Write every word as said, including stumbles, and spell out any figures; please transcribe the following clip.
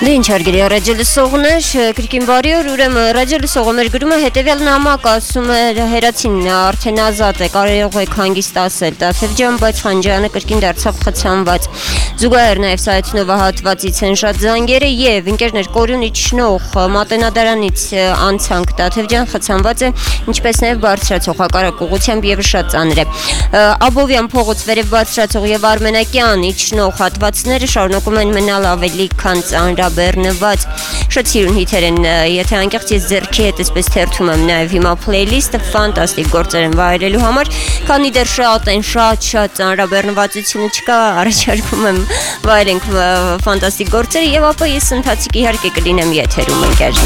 Դե ինչ հարգելի ռադիոլսողներ, Կրկին բարի օր, ուրեմն ռադիոլսողը մեր գրում է հետևյալ նամակ, ասում է հերացին արդեն ազատ է, կարող եք հանգիստ ասել, Տաթև ջան, բայց Խանջյանը կրկին դարձավ խցանված։ Զուգահեռ նաև սայթնովա հատվածից են շատ զանգերը եւ ընկերներ Կորյուն իջնող Մատենադարանից անցանք Տաթև ջան խցանված է, ինչպես նաև բարձրացող հակառակ ուղղությամբ եւս շատ ծանր է։ Աբովյան փողոց վերև բարձրացող եւ Արմենակյան իջնող հատվածները շարունակում են մնալ ավելի քան ծանրաբեռնված։ Շատ սիրուն հիթեր են, եթե անկեղծ ես ձեռքի հետ այսպես թերթում եմ նաև հիմա playlist-ը ֆանտաստիկ գործեր են վայելելու համար, քանի դեռ շատ են, շատ շատ ծանրաբեռնվածությունը չկա, առաջարկում եմ վայելենք ֆանտաստիկ գործերը եւ ապա ես ընթացիկ իհարկե կլինեմ եթերում ընկերներ։